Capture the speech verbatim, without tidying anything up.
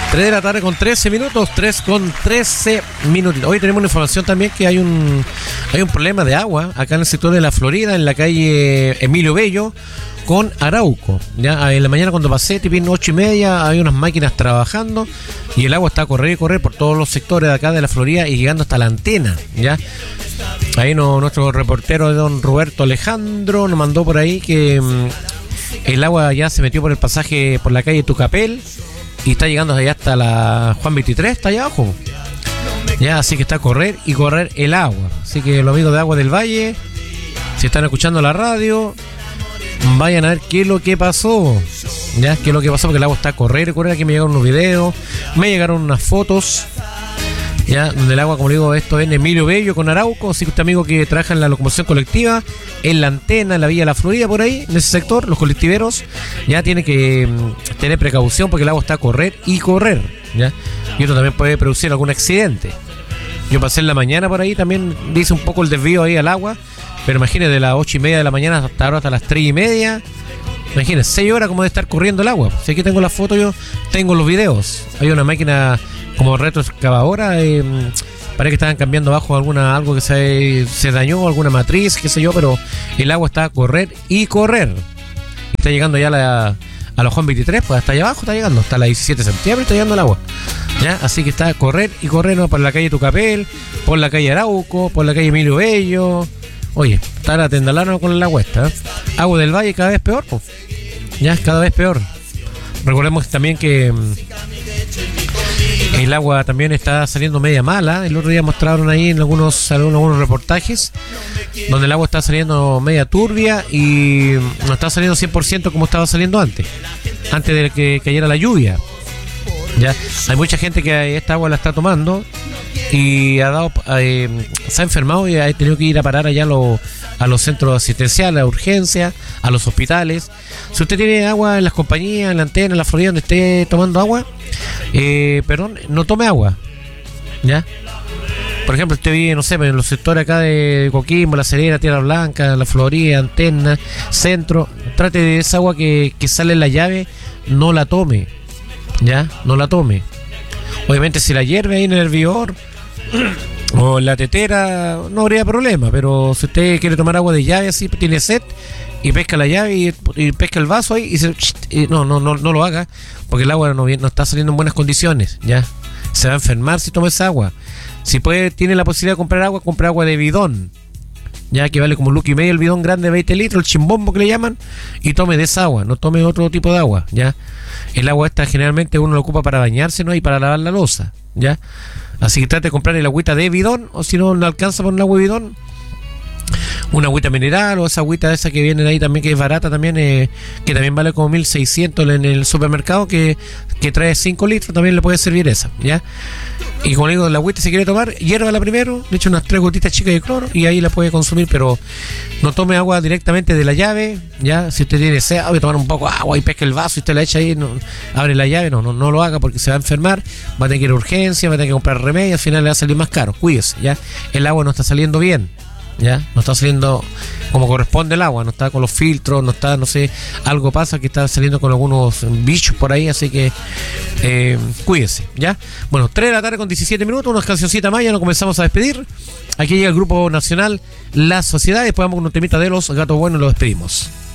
tres de la tarde con trece minutos, tres con trece minutos. Hoy tenemos una información también que hay un hay un problema de agua acá en el sector de la Florida, en la calle Emilio Bello con Arauco. Ya en la mañana cuando pasé, tipo ocho y media, hay unas máquinas trabajando y el agua está a correr y correr por todos los sectores de acá de la Florida y llegando hasta la antena. Ya ahí no, nuestro reportero don Roberto Alejandro nos mandó por ahí que mmm, el agua ya se metió por el pasaje por la calle Tucapel y está llegando allá hasta la Juan veintitrés, está allá abajo. Ya, así que está a correr y correr el agua. Así que los amigos de Agua del Valle, si están escuchando la radio, vayan a ver qué es lo que pasó. Ya, qué es lo que pasó, porque el agua está a correr y correr. Aquí me llegaron unos videos, me llegaron unas fotos. Ya, donde el agua, como digo, esto es en Emilio Bello con Arauco. Así que usted, amigo que trabaja en la locomoción colectiva, en la antena, en la Villa de la Florida, por ahí, en ese sector, los colectiveros, ya tiene que mm, tener precaución porque el agua está a correr y correr. ¿Ya? Y esto también puede producir algún accidente. Yo pasé en la mañana por ahí, también dice un poco el desvío ahí al agua, pero imagínese, de las ocho y media de la mañana hasta ahora, hasta las tres y media. Imagínense, seis horas como de estar corriendo el agua. Si aquí tengo la foto, yo tengo los videos. Hay una máquina como retroexcavadora, eh, parece que estaban cambiando abajo alguna algo que se, se dañó, alguna matriz, qué sé yo, pero el agua está a correr y correr. Y está llegando ya a la, a la Juan veintitrés, pues hasta allá abajo está llegando, hasta la diecisiete de septiembre está llegando el agua. ¿Ya? Así que está a correr y correr, ¿no? Por la calle Tucapel, por la calle Arauco, por la calle Emilio Bello. Oye, está la tendalana con el agua esta, ¿eh? Agua del Valle cada vez peor, pues. Ya, cada vez peor. Recordemos también que el agua también está saliendo media mala. El otro día mostraron ahí en algunos, algunos, algunos reportajes donde el agua está saliendo media turbia y no está saliendo cien por ciento como estaba saliendo antes, antes de que cayera la lluvia. Ya hay mucha gente que esta agua la está tomando y ha dado, eh, se ha enfermado y ha tenido que ir a parar allá a los, a los centros asistenciales, a urgencias, a los hospitales. Si usted tiene agua en las compañías, en la antena, en la Florida, donde esté tomando agua, eh, perdón, no tome agua, ¿ya? Por ejemplo, usted vive, no sé, en los sectores acá de Coquimbo, La Serena, Tierra Blanca, La Florida, Antena, Centro, trate de esa agua que, que sale en la llave, no la tome, ¿ya? No la tome. Obviamente si la hierve ahí en el hervidor o en la tetera no habría problema, pero si usted quiere tomar agua de llave así, tiene sed y pesca la llave y, y pesca el vaso ahí y, se, y no, no, no, no lo haga, porque el agua no, no está saliendo en buenas condiciones, ¿ya? Se va a enfermar si toma esa agua. Si puede, tiene la posibilidad de comprar agua, compra agua de bidón, ya que vale como un luco y medio el bidón grande de veinte litros, el chimbombo que le llaman, y tome de esa agua, no tome otro tipo de agua, ¿ya? El agua esta generalmente uno lo ocupa para bañarse, ¿no? Y para lavar la loza, ¿ya? Así que trate de comprar el agüita de bidón, o si no le alcanza por un agua de bidón, una agüita mineral o esa agüita esa que viene ahí también, que es barata también, eh, que también vale como mil seiscientos en el supermercado, que, que trae cinco litros, también le puede servir esa, ¿ya? Y como digo, la agüita si quiere tomar, hiérvala primero, le echa unas tres gotitas chicas de cloro y ahí la puede consumir, pero no tome agua directamente de la llave, ¿ya? Si usted tiene sed, voy a tomar un poco de agua y pesca el vaso y usted la echa ahí, no, abre la llave, no, no, no lo haga porque se va a enfermar, va a tener que ir a urgencia, va a tener que comprar remedio, al final le va a salir más caro, cuídese, ¿ya? El agua no está saliendo bien, ¿ya? No está saliendo como corresponde el agua, no está con los filtros, no está, no sé, algo pasa que está saliendo con algunos bichos por ahí, así que eh, cuídese, ¿ya? Bueno, tres de la tarde con diecisiete minutos, unas cancioncitas más, ya nos comenzamos a despedir. Aquí llega el grupo nacional La Sociedad, después vamos con un temita de Los Gatos Buenos y lo despedimos.